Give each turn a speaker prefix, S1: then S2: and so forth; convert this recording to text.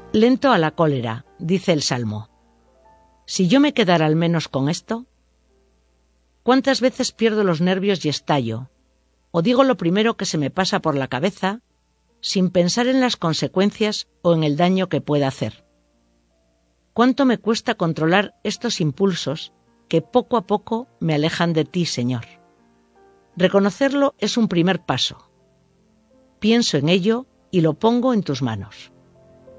S1: Lento a la cólera, dice el Salmo. Si yo me quedara al menos con esto. ¿Cuántas veces pierdo los nervios y estallo? O digo lo primero que se me pasa por la cabeza, sin pensar en las consecuencias o en el daño que pueda hacer. ¿Cuánto me cuesta controlar estos impulsos que poco a poco me alejan de ti, Señor? Reconocerlo es un primer paso. Pienso en ello y lo pongo en tus manos.